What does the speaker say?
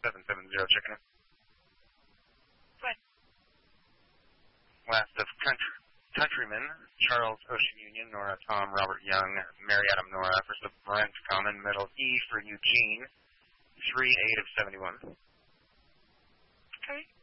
770, checking in. Good. Last of Countrymen, Charles Ocean Union, Nora Tom, Robert Young, Mary Adam Nora. First of Brent Common, middle E for Eugene, 38 of 71. Okay.